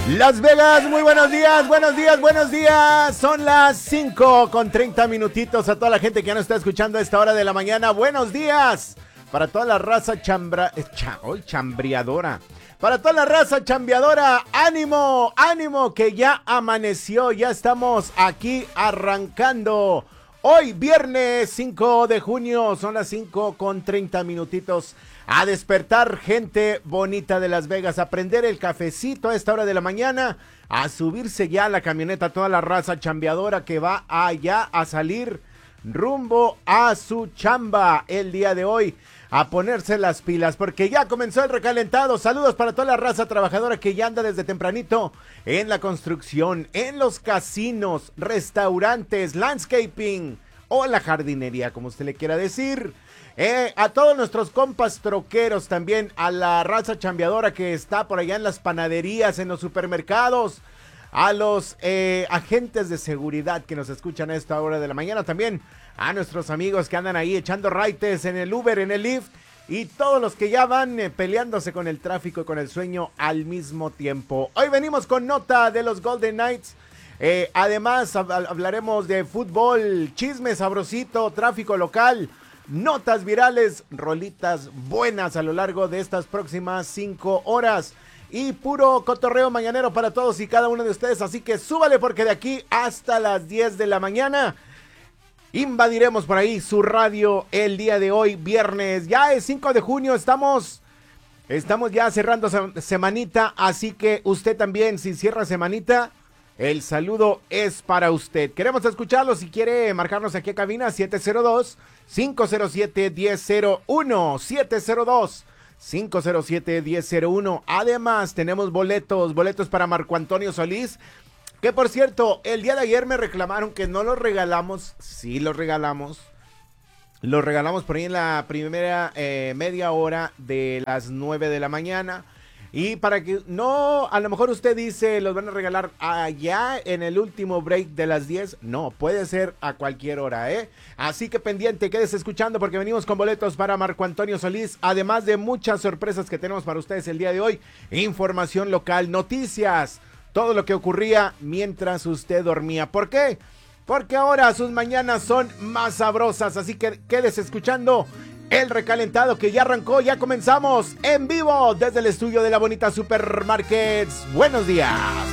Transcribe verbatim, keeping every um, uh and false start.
Las Vegas, muy buenos días, buenos días, buenos días. Son las cinco con treinta minutitos a toda la gente que ya nos está escuchando a esta hora de la mañana. Buenos días para toda la raza chambra, cha, oh, chambriadora. Para toda la raza chambeadora, ánimo, ánimo que ya amaneció, ya estamos aquí arrancando. Hoy viernes cinco de junio, son las cinco con treinta minutitos. A despertar, gente bonita de Las Vegas, a prender el cafecito a esta hora de la mañana, a subirse ya a la camioneta toda la raza chambeadora que va allá a salir rumbo a su chamba el día de hoy, a ponerse las pilas porque ya comenzó el recalentado. Saludos para toda la raza trabajadora que ya anda desde tempranito en la construcción, en los casinos, restaurantes, landscaping o la jardinería, como usted le quiera decir. Eh, a todos nuestros compas troqueros también, a la raza chambeadora que está por allá en las panaderías, en los supermercados, a los eh, agentes de seguridad que nos escuchan a esta hora de la mañana, también a nuestros amigos que andan ahí echando raites en el Uber, en el Lyft, y todos los que ya van eh, peleándose con el tráfico y con el sueño al mismo tiempo. Hoy venimos con nota de los Golden Knights. Eh, además hab- hablaremos de fútbol, chisme sabrosito, tráfico local, notas virales, rolitas buenas a lo largo de estas próximas cinco horas y puro cotorreo mañanero para todos y cada uno de ustedes, así que súbale porque de aquí hasta las diez de la mañana invadiremos por ahí su radio el día de hoy, viernes, ya es cinco de junio, estamos, estamos ya cerrando semanita, así que usted también, si cierra semanita, el saludo es para usted. Queremos escucharlo, si quiere marcarnos aquí a cabina, siete cero dos, cinco cero siete, uno cero cero uno, siete cero dos, cinco cero siete, uno cero cero uno. Además, tenemos boletos, boletos para Marco Antonio Solís, que por cierto, el día de ayer me reclamaron que no los regalamos. Sí los regalamos. Los regalamos por ahí en la primera eh, media hora de las nueve de la mañana. Y para que no, a lo mejor usted dice, los van a regalar allá en el último break de las diez. No, puede ser a cualquier hora, ¿eh? Así que pendiente, quédese escuchando porque venimos con boletos para Marco Antonio Solís. Además de muchas sorpresas que tenemos para ustedes el día de hoy. Información local, noticias, todo lo que ocurría mientras usted dormía. ¿Por qué? Porque ahora sus mañanas son más sabrosas, así que quédese escuchando el recalentado que ya arrancó, ya comenzamos en vivo desde el estudio de la bonita Supermarkets. Buenos días.